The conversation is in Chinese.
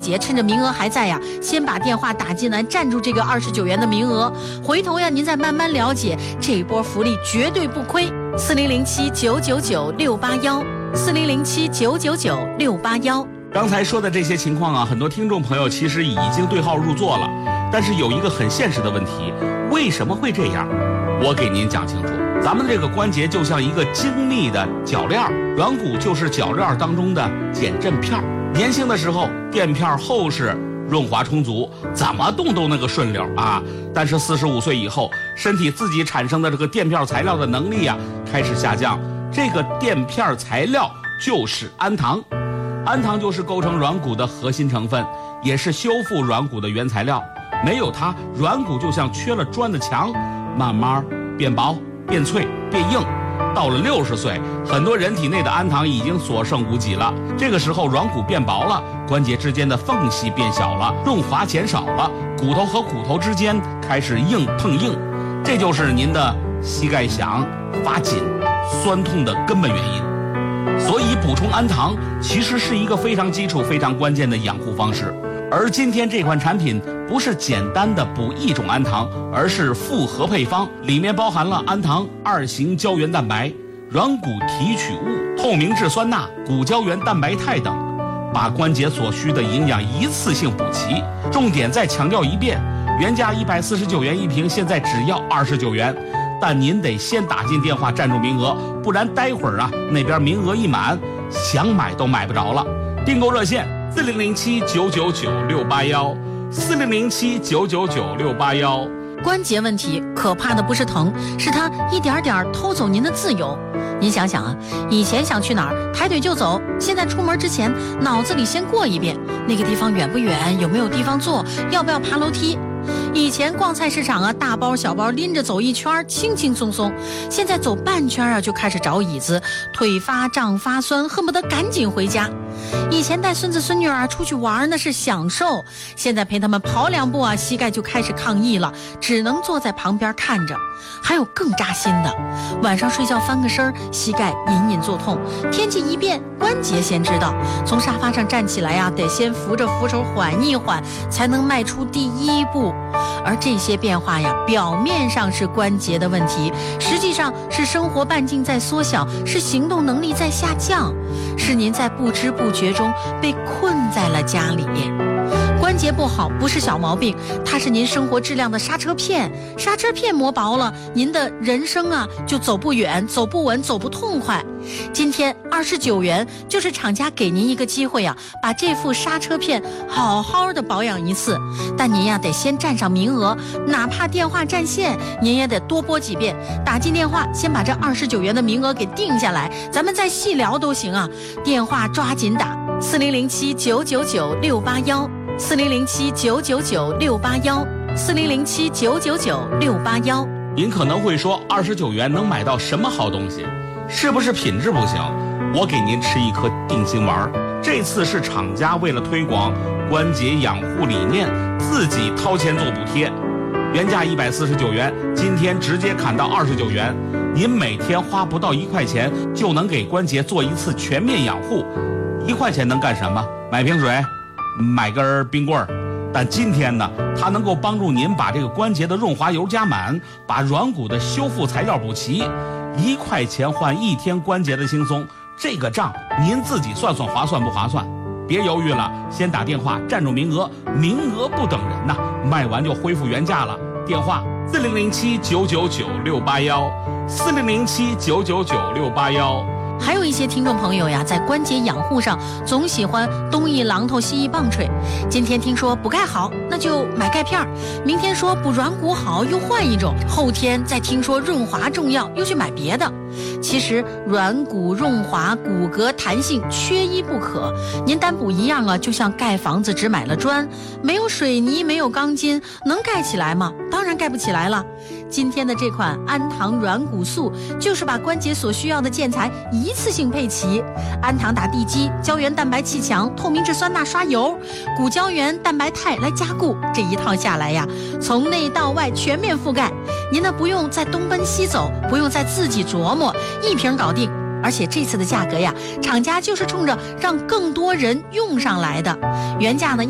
节，趁着名额还在呀，先把电话打进来，占住这个29元的名额，回头呀您再慢慢了解，这一波福利绝对不亏。4007-999-681，4007-999-681。 刚才说的这些情况啊，很多听众朋友其实已经对号入座了，但是有一个很现实的问题，为什么会这样？我给您讲清楚。咱们这个关节就像一个精密的铰链，软骨就是铰链当中的减震片。年轻的时候垫片厚实，润滑充足，怎么动都那个顺溜啊。但是45岁以后，身体自己产生的这个垫片材料的能力啊开始下降。这个垫片材料就是氨糖，氨糖就是构成软骨的核心成分，也是修复软骨的原材料。没有它，软骨就像缺了砖的墙，慢慢变薄、变脆、变硬。到了60岁，很多人体内的氨糖已经所剩无几了。这个时候软骨变薄了，关节之间的缝隙变小了，润滑减少了，骨头和骨头之间开始硬碰硬，这就是您的膝盖响、发紧、酸痛的根本原因。所以补充氨糖其实是一个非常基础、非常关键的养护方式。而今天这款产品不是简单的补一种氨糖，而是复合配方，里面包含了氨糖、2型胶原蛋白、软骨提取物、透明质酸钠、骨胶原蛋白肽等，把关节所需的营养一次性补齐。重点再强调一遍，原价149元一瓶，现在只要29元。但您得先打进电话占住名额，不然待会儿啊那边名额一满，想买都买不着了。订购热线4007-999-681，4007-999-681。 关节问题可怕的不是疼，是它一点点偷走您的自由。您想想啊，以前想去哪儿抬腿就走，现在出门之前脑子里先过一遍，那个地方远不远，有没有地方坐，要不要爬楼梯。以前逛菜市场啊，大包小包拎着走一圈轻轻松松，现在走半圈啊就开始找椅子，腿发胀发酸，恨不得赶紧回家。以前带孙子孙女啊出去玩那是享受，现在陪他们跑2步啊，膝盖就开始抗议了，只能坐在旁边看着。还有更扎心的，晚上睡觉翻个身，膝盖隐隐作痛，天气一变关节先知道，从沙发上站起来呀，得先扶着扶手缓一缓，才能迈出第一步。而这些变化呀，表面上是关节的问题，实际上是生活半径在缩小，是行动能力在下降，是您在不知不觉中被困在了家里。关节不好不是小毛病，它是您生活质量的刹车片，刹车片磨薄了，您的人生啊就走不远、走不稳、走不痛快。今天29元就是厂家给您一个机会啊，把这副刹车片好好的保养一次。但您呀得先占上名额，哪怕电话占线，您也得多拨几遍，打进电话，先把这29元的名额给定下来，咱们再细聊都行啊。电话抓紧打，4007-999-681，4007-999-681，4007-999-681。 您可能会说，29元能买到什么好东西？是不是品质不行？我给您吃一颗定心丸。这次是厂家为了推广关节养护理念，自己掏钱做补贴。原价149元，今天直接砍到29元。您每天花不到1块钱，就能给关节做一次全面养护。1块钱能干什么？买瓶水，买根冰棍儿。但今天呢，它能够帮助您把这个关节的润滑油加满，把软骨的修复材料补齐。1块钱换1天关节的轻松，这个账您自己算算划算不划算？别犹豫了，先打电话占住名额，名额不等人呐，卖完就恢复原价了。电话4007-999-681，4007-999-681。 还有一些听众朋友呀，在关节养护上总喜欢东一榔头西一棒槌。今天听说补钙好，那就买钙片；明天说补软骨好，又换一种；后天再听说润滑重要，又去买别的。其实软骨润滑、骨骼弹性缺一不可。您单补一样啊，就像盖房子只买了砖，没有水泥，没有钢筋，能盖起来吗？当然盖不起来了。今天的这款氨糖软骨素，就是把关节所需要的建材一次性配齐。氨糖打地基，胶原蛋白砌墙，透明质酸钠刷油，骨胶原蛋白肽来加固。这一套下来呀，从内到外全面覆盖。您呢不用再东奔西走，不用再自己琢磨，一瓶搞定。而且这次的价格呀，厂家就是冲着让更多人用上来的，原价呢